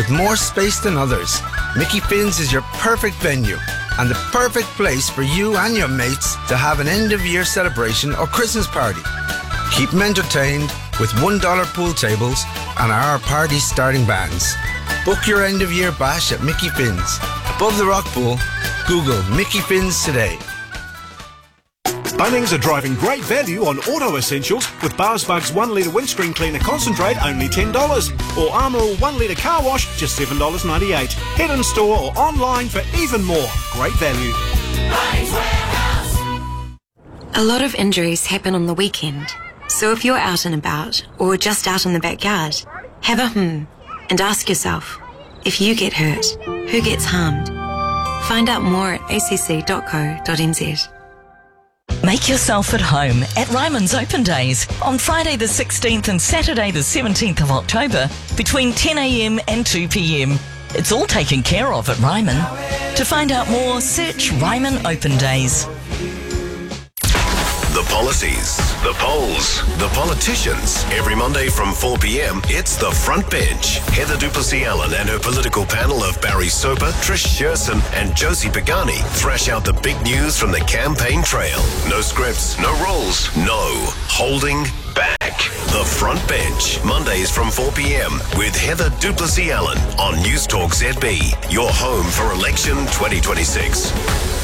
with more space than others, Mickey Finn's is your perfect venue and the perfect place for you and your mates to have an end-of-year celebration or Christmas party. Keep them entertained with $1 pool tables and our party starting bands. Book your end-of-year bash at Mickey Finn's. Above the rock pool, Google Mickey Finn's today. Bunnings are driving great value on auto essentials with Barsbugs 1 litre windscreen cleaner concentrate only $10 or Armorall 1 litre car wash just $7.98. Head in store or online for even more. Great value. Bunnings Warehouse. A lot of injuries happen on the weekend. So if you're out and about or just out in the backyard, have a and ask yourself, if you get hurt, who gets harmed? Find out more at acc.co.nz. Make yourself at home at Ryman's Open Days on Friday the 16th and Saturday the 17th of October between 10 a.m. and 2 p.m. It's all taken care of at Ryman. To find out more, search Ryman Open Days. The policies, the polls, the politicians. Every Monday from 4 p.m, it's The Front Bench. Heather Duplessis-Allen and her political panel of Barry Soper, Trish Sherson and Josie Pagani thrash out the big news from the campaign trail. No scripts, no rules, no holding back. The Front Bench, Mondays from 4 p.m. with Heather Duplessis-Allen on News Talk ZB, your home for election 2026.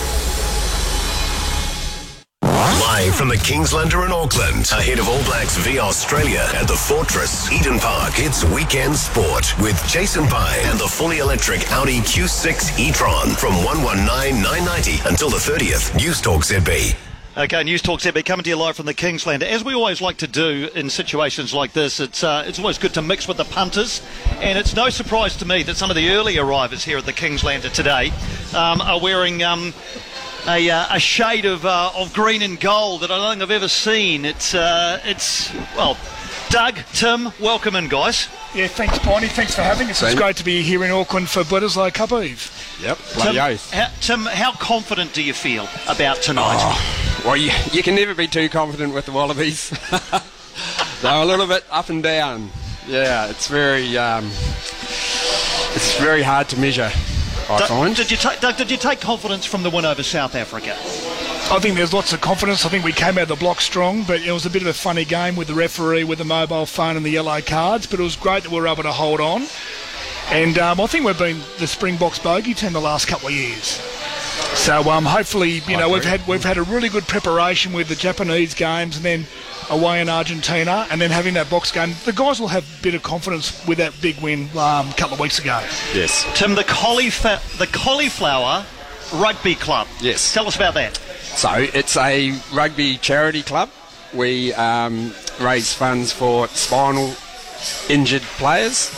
Live from the Kingslander in Auckland, ahead of All Blacks v Australia at the Fortress, Eden Park, it's Weekend Sport with Jason Pye and the fully electric Audi Q6 e-tron from 119,990 until the 30th. News Talk ZB. Okay, News Talk ZB coming to you live from the Kingslander. As we always like to do in situations like this, it's always good to mix with the punters, and it's no surprise to me that some of the early arrivals here at the Kingslander today are wearing a shade of green and gold that I don't think I've ever seen. It's Doug, Tim, welcome in, guys. Yeah, thanks, Piney. Thanks for having us. It's great to be here in Auckland for Bledisloe Cup Eve. Yep, bloody oath. Tim, how confident do you feel about tonight? Well, you can never be too confident with the Wallabies. They're a little bit up and down. Yeah, it's very hard to measure, I find. Did you take confidence from the win over South Africa? I think there's lots of confidence. I think we came out of the block strong, but it was a bit of a funny game with the referee, with the mobile phone and the yellow cards, but it was great that we were able to hold on. And I think we've been the Springboks bogey team the last couple of years. So hopefully, we've had a really good preparation with the Japanese games and then away in Argentina and then having that box game. The guys will have a bit of confidence with that big win a couple of weeks ago. Yes. Tim, the Cauliflower Rugby Club. Yes. Tell us about that. So it's a rugby charity club. We raise funds for spinal injured players.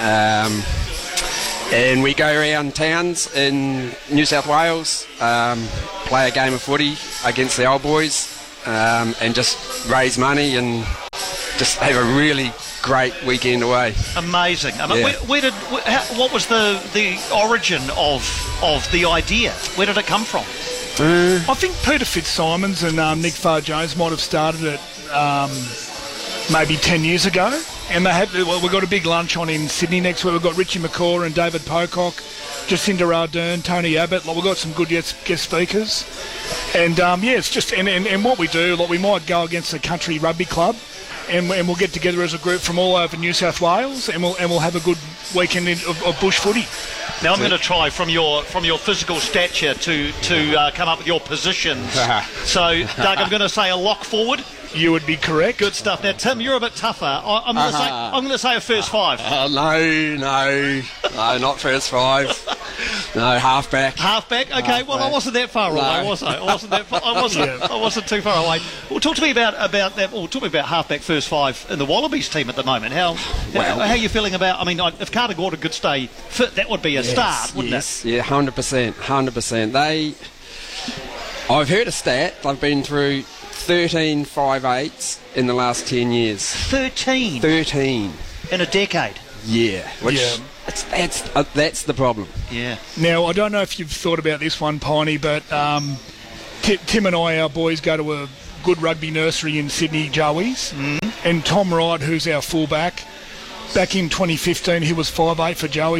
And we go around towns in New South Wales, play a game of footy against the old boys, and just raise money and just have a really great weekend away. Amazing. What was the origin of the idea? Where did it come from? I think Peter Fitzsimons and Nick Farr-Jones might have started it maybe 10 years ago. And we've got a big lunch on in Sydney next week. We've got Richie McCaw and David Pocock, Jacinda Ardern, Tony Abbott. We've got some good guest speakers. And it's just and what we do, we might go against a country rugby club, and we'll get together as a group from all over New South Wales, and we'll have a good weekend of bush footy. Now I'm going to try from your physical stature to come up with your positions. So Doug, I'm going to say a lock forward. You would be correct. Good stuff. Now, Tim, you're a bit tougher. I'm going to say a first five. No, not first five. No, halfback. Halfback. Okay. Halfback. Well, I wasn't that far away, was I? I wasn't too far away. Well, talk to me about that. Well, talk to me about halfback first five in the Wallabies team at the moment. How are you feeling about? I mean, if Carter Gordon could stay fit, that would be a start, wouldn't it? Yeah, 100%. I've heard a stat. They've been through 13 5/8s in the last 10 years. 13 in a decade. Yeah, that's the problem. Yeah. Now I don't know if you've thought about this one, Piney, but Tim and I, our boys, go to a good rugby nursery in Sydney, Joey's, and Tom Wright, who's our fullback, back in 2015, he was 5'8" for Joey.